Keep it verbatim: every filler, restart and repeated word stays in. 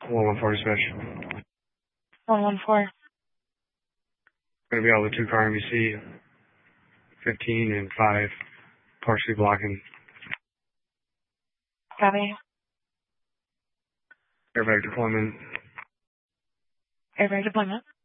one one four dispatch. one one four. Gonna be out with two car M V C, fifteen and five, partially blocking. Copy. Airbag deployment. Airbag deployment.